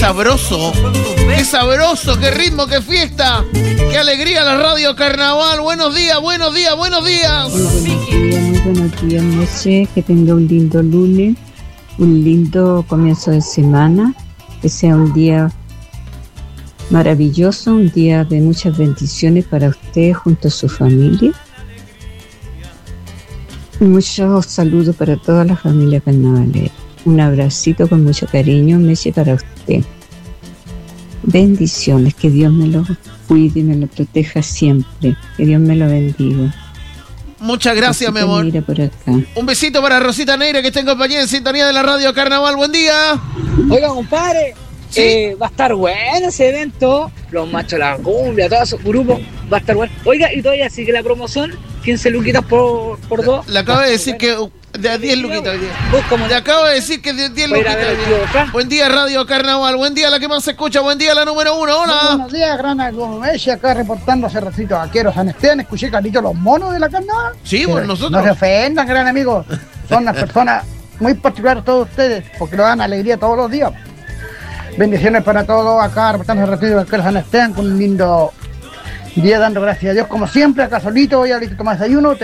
sabroso, qué ritmo, qué fiesta, qué alegría la radio Carnaval. Buenos días, buenos días, buenos días. Muy buenos días, noche. Que tenga un lindo lunes, un lindo comienzo de semana, que sea un día maravilloso, un día de muchas bendiciones para usted junto a su familia. Muchos saludos para toda la familia carnavalera. Un abracito con mucho cariño, Messi, para usted. Bendiciones, que Dios me lo cuide y me lo proteja siempre. Que Dios me lo bendiga. Muchas gracias, Rosita, mi amor. mira por acá. Un besito para Rosita Negra, que está en compañía en sintonía de la radio Carnaval. Buen día. Oiga, compadre, ¿Sí? va a estar bueno ese evento. Los machos de la cumbia, todo su grupo, va a estar bueno. Oiga, y todavía sigue la promoción, 15 luquitas por dos. Le acabo de decir que de 10 luquitas. Le acabo de decir que de 10 luquitas. Buen día, radio Carnaval. Buen día, la que más se escucha. Buen día, la número 1. Hola. Buenos días, gran Messi, acá reportando hace ratito vaqueros San Esteban. Escuché, Carlito, los monos de la carnaval. Sí, bueno, nosotros. No se ofendan, gran amigo. Son unas personas muy particulares todos ustedes, porque nos dan alegría todos los días. Bendiciones para todos, acá reportando hace ratito vaqueros San Esteban con un lindo día, dando gracias a Dios como siempre. Acá solito, voy a abrir tomar desayuno.